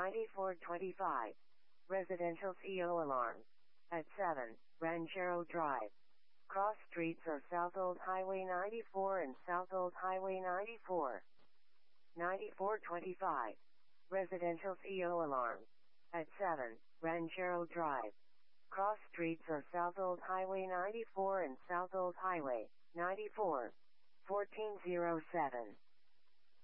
9425. Residential CO alarm. At 7, Ranchero Drive. Cross streets are South Old Highway 94 and South Old Highway 94. 9425. Residential CO alarm. At 7, Ranchero Drive. Cross streets are South Old Highway 94 and South Old Highway 94. 1407.